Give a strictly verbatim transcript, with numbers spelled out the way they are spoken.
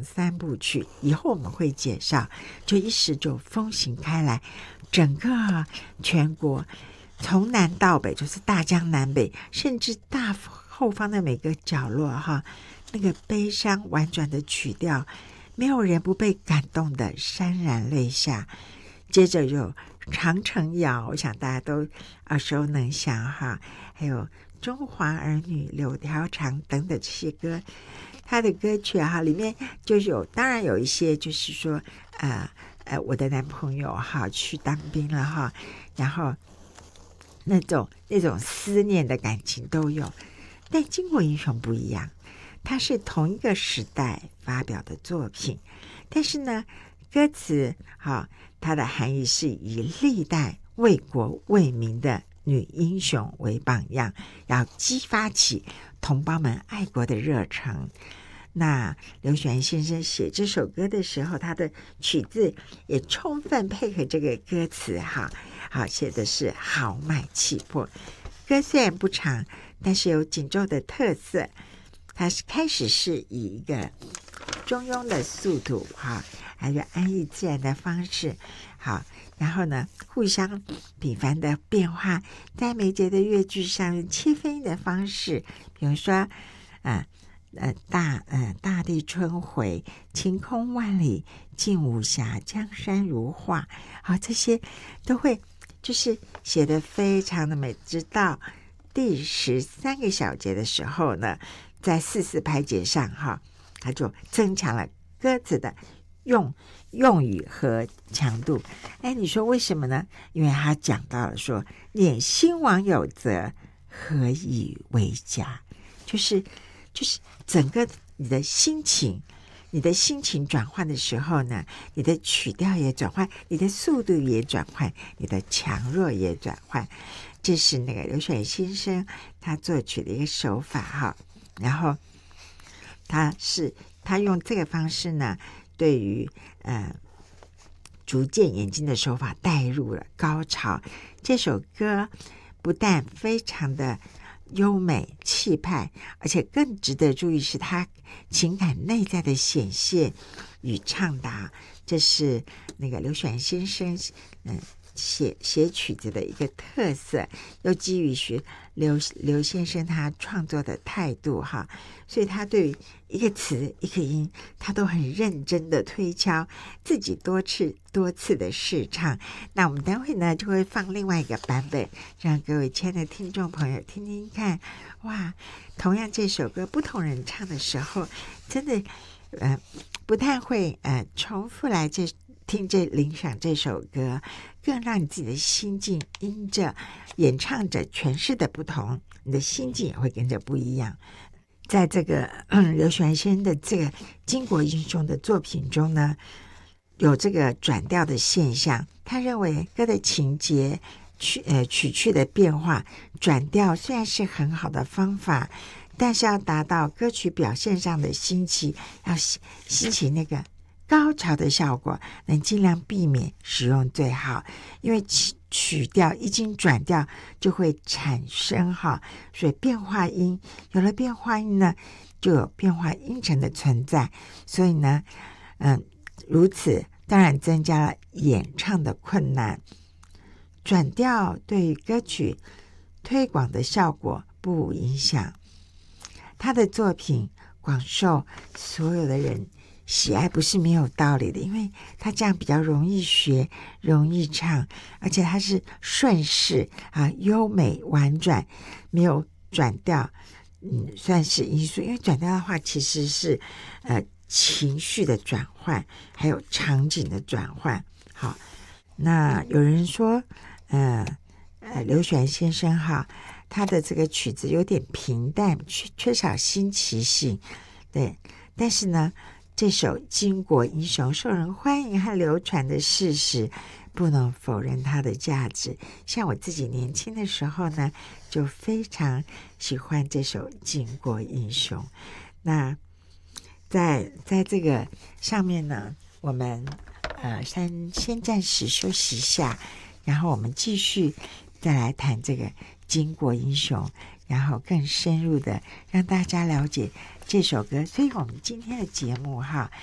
三部曲，以后我们会介绍，就一时就风行开来，整个全国从南到北，就是大江南北，甚至大后方的每个角落哈，那个悲伤婉转的曲调，没有人不被感动的潸然泪下。接着有长城谣，我想大家都耳熟能详哈，还有中华儿女柳条长等等这些歌，他的歌曲哈里面就有，当然有一些就是说呃呃我的男朋友哈去当兵了哈，然后那种那种思念的感情都有。但《巾帼英雄》不一样，它是同一个时代发表的作品，但是呢歌词哈它的含义是以历代为国为民的女英雄为榜样，要激发起同胞们爱国的热忱。那刘选先生写这首歌的时候，他的曲子也充分配合这个歌词哈，好写的是豪迈气魄。歌虽然不长，但是有紧奏的特色。它是开始是以一个中庸的速度哈，还有安逸自然的方式，好，然后呢，互相频繁的变化，在每节的乐句上用切分音的方式，比如说，呃呃大呃大地春回，晴空万里，尽无暇，江山如画，好，这些都会就是写得非常的美。直到第十三个小节的时候呢，在四四拍节上哈，它就增强了歌词的用用语和强度。哎，你说为什么呢？因为他讲到了说，念兴亡有则，何以为家？就是就是整个你的心情，你的心情转换的时候呢，你的曲调也转换，你的速度也转换，你的强弱也转换。这是那个刘选先生他作曲的一个手法哈。然后他是他用这个方式呢，对于呃逐渐演进的手法带入了高潮。这首歌不但非常的优美气派，而且更值得注意是他情感内在的显现与畅达。这是那个刘选先生嗯写写曲子的一个特色，又基于学刘刘先生他创作的态度哈，所以他对一个词一个音，他都很认真的推敲，自己多次多次的试唱。那我们待会呢就会放另外一个版本，让各位亲爱的听众朋友听听看。哇，同样这首歌不同人唱的时候，真的呃不太会呃重复来这听这领赏这首歌，更让你自己的心境因着演唱者诠释的不同，你的心境也会跟着不一样。在这个、嗯、刘选先的这个巾帼英雄的作品中呢，有这个转调的现象。他认为歌的情节曲呃曲序的变化转调虽然是很好的方法，但是要达到歌曲表现上的新奇，要兴起那个高潮的效果，能尽量避免使用最好。因为曲调一经转调就会产生哈，所以变化音有了变化音呢，就有变化音程的存在，所以呢嗯，如此当然增加了演唱的困难。转调对于歌曲推广的效果不无影响，他的作品广受所有的人喜爱不是没有道理的，因为他这样比较容易学，容易唱，而且他是顺势啊，优美婉转，没有转调，嗯，算是因素。因为转调的话，其实是呃情绪的转换，还有场景的转换。好，那有人说，呃呃，刘选先生哈，他的这个曲子有点平淡，缺缺少新奇性，对，但是呢。这首《巾帼英雄》受人欢迎和流传的事实，不能否认它的价值。像我自己年轻的时候呢，就非常喜欢这首《巾帼英雄》。那在在这个上面呢，我们呃先先暂时休息一下，然后我们继续再来谈这个《巾帼英雄》，然后更深入的让大家了解这首歌。所以我们今天的节目哈，